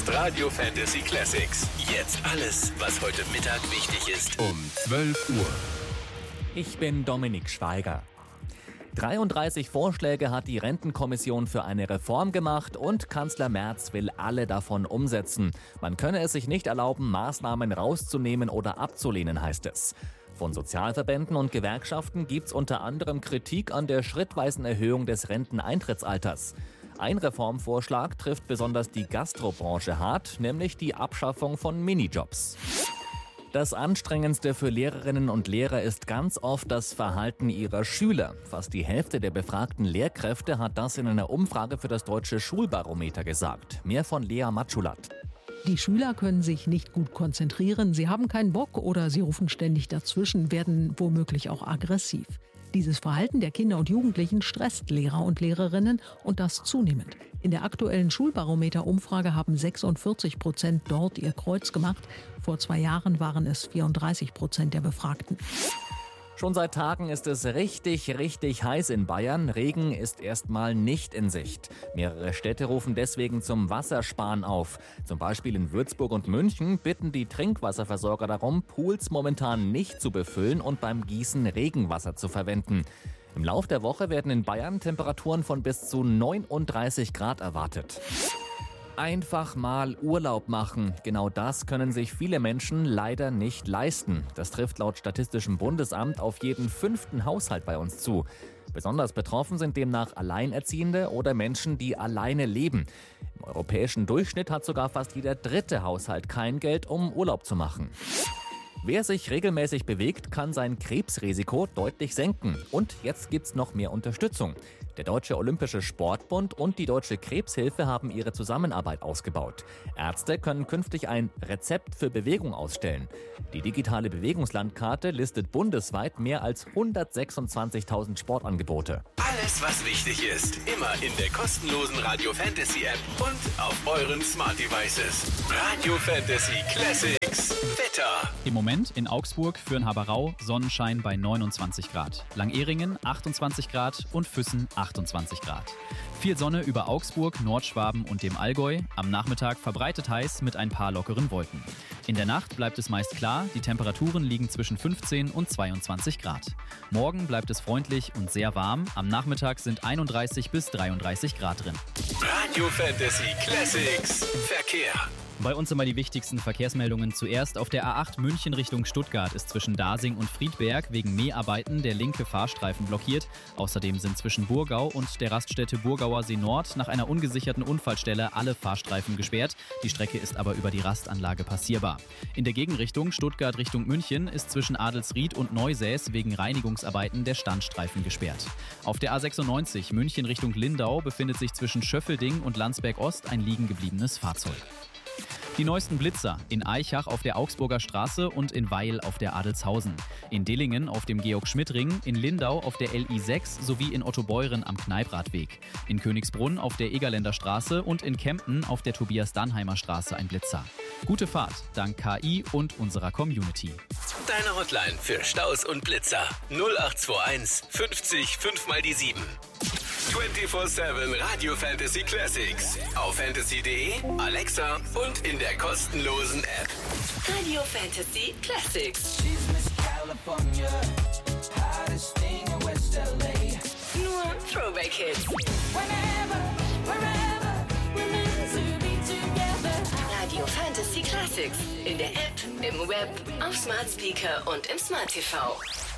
ist Radio Fantasy Classics. Jetzt alles, was heute Mittag wichtig ist. Um 12 Uhr. Ich bin Dominik Schweiger. 33 Vorschläge hat die Rentenkommission für eine Reform gemacht und Kanzler Merz will alle davon umsetzen. Man könne es sich nicht erlauben, Maßnahmen rauszunehmen oder abzulehnen, heißt es. Von Sozialverbänden und Gewerkschaften gibt's unter anderem Kritik an der schrittweisen Erhöhung des Renteneintrittsalters. Ein Reformvorschlag trifft besonders die Gastrobranche hart, nämlich die Abschaffung von Minijobs. Das Anstrengendste für Lehrerinnen und Lehrer ist ganz oft das Verhalten ihrer Schüler. Fast die Hälfte der befragten Lehrkräfte hat das in einer Umfrage für das Deutsche Schulbarometer gesagt. Mehr von Lea Matschulat. Die Schüler können sich nicht gut konzentrieren, sie haben keinen Bock oder sie rufen ständig dazwischen, werden womöglich auch aggressiv. Dieses Verhalten der Kinder und Jugendlichen stresst Lehrer und Lehrerinnen und das zunehmend. In der aktuellen Schulbarometer-Umfrage haben 46% dort ihr Kreuz gemacht. Vor 2 Jahren waren es 34% der Befragten. Schon seit Tagen ist es richtig heiß in Bayern. Regen ist erstmal nicht in Sicht. Mehrere Städte rufen deswegen zum Wassersparen auf. Zum Beispiel in Würzburg und München bitten die Trinkwasserversorger darum, Pools momentan nicht zu befüllen und beim Gießen Regenwasser zu verwenden. Im Lauf der Woche werden in Bayern Temperaturen von bis zu 39 Grad erwartet. Einfach mal Urlaub machen. Genau das können sich viele Menschen leider nicht leisten. Das trifft laut Statistischem Bundesamt auf jeden 5. Haushalt bei uns zu. Besonders betroffen sind demnach Alleinerziehende oder Menschen, die alleine leben. Im europäischen Durchschnitt hat sogar fast jeder 3. Haushalt kein Geld, um Urlaub zu machen. Wer sich regelmäßig bewegt, kann sein Krebsrisiko deutlich senken. Und jetzt gibt's noch mehr Unterstützung. Der Deutsche Olympische Sportbund und die Deutsche Krebshilfe haben ihre Zusammenarbeit ausgebaut. Ärzte können künftig ein Rezept für Bewegung ausstellen. Die digitale Bewegungslandkarte listet bundesweit mehr als 126.000 Sportangebote. Alles, was wichtig ist, immer in der kostenlosen Radio Fantasy App und auf euren Smart Devices. Radio Fantasy Classics. Wetter. Im Moment in Augsburg, Fürnhaberau, Sonnenschein bei 29 Grad. Langehringen 28 Grad und Füssen 28 Grad. Viel Sonne über Augsburg, Nordschwaben und dem Allgäu. Am Nachmittag verbreitet heiß mit ein paar lockeren Wolken. In der Nacht bleibt es meist klar, die Temperaturen liegen zwischen 15 und 22 Grad. Morgen bleibt es freundlich und sehr warm. Am Nachmittag sind 31 bis 33 Grad drin. Radio Fantasy Classics. Verkehr. Bei uns immer die wichtigsten Verkehrsmeldungen. Zuerst auf der A8 München Richtung Stuttgart ist zwischen Dasing und Friedberg wegen Mäharbeiten der linke Fahrstreifen blockiert. Außerdem sind zwischen Burgau und der Raststätte Burgauer See Nord nach einer ungesicherten Unfallstelle alle Fahrstreifen gesperrt. Die Strecke ist aber über die Rastanlage passierbar. In der Gegenrichtung Stuttgart Richtung München ist zwischen Adelsried und Neusäß wegen Reinigungsarbeiten der Standstreifen gesperrt. Auf der A96 München Richtung Lindau befindet sich zwischen Schöffelding und Landsberg Ost ein liegen gebliebenes Fahrzeug. Die neuesten Blitzer in Aichach auf der Augsburger Straße und in Weil auf der Adelshausen. In Dillingen auf dem Georg-Schmidt-Ring, in Lindau auf der LI6 sowie in Ottobeuren am Kneipradweg. In Königsbrunn auf der Egerländer Straße und in Kempten auf der Tobias-Dannheimer Straße ein Blitzer. Gute Fahrt dank KI und unserer Community. Deine Hotline für Staus und Blitzer 0821 50 5 mal die 7. 24/7 Radio Fantasy Classics. Auf fantasy.de, Alexa und in der kostenlosen App. Radio Fantasy Classics. Nur Throwback-Hits. Radio Fantasy Classics. In der App, im Web, auf Smart Speaker und im Smart TV.